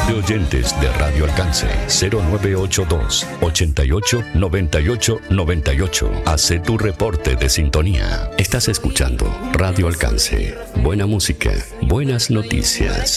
de oyentes de Radio Alcance 0982 88 98 98. Hace tu reporte de sintonía. Estás escuchando Radio Alcance. Buena música, buenas noticias.